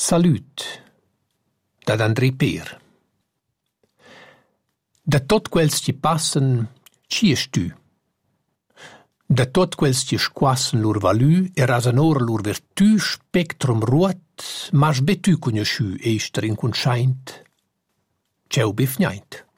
Salüt, dad André Per. Da tot quels chi passan, chi es tü? Da tot quels chi squassan lur valü e rasan ora lur vertü spectrum ruot, mas be tü cugnosciù eister inconschaint? Tgeu befgnaint.